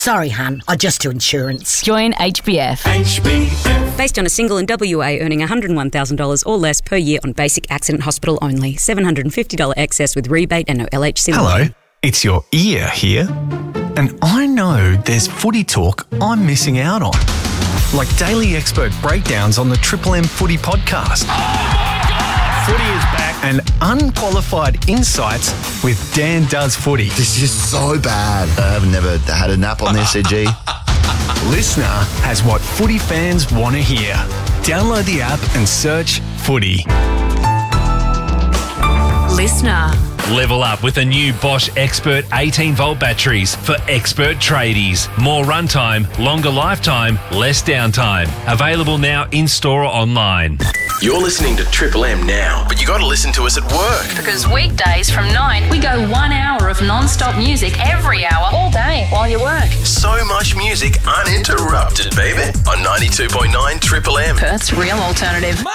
Sorry, hun, I just do insurance. Join HBF. HBF. Based on a single in WA earning $101,000 or less per year on basic accident hospital only. $750 excess with rebate and no LHC. Hello, it's your ear here. And I know there's footy talk I'm missing out on. Like daily expert breakdowns on the Triple M Footy podcast. Footy is back and unqualified insights with Dan Does Footy. This is so bad. I've never had a nap on this, EG. Listener has what footy fans want to hear. Download the app and search Footy. Listener. Level up with the new Bosch Expert 18-volt batteries for expert tradies. More runtime, longer lifetime, less downtime. Available now in-store or online. You're listening to Triple M now, but you got to listen to us at work. Because weekdays from 9, we go 1 hour of non-stop music every hour, all day while you work. So much music uninterrupted, baby. On 92.9 Triple M. Perth's real alternative.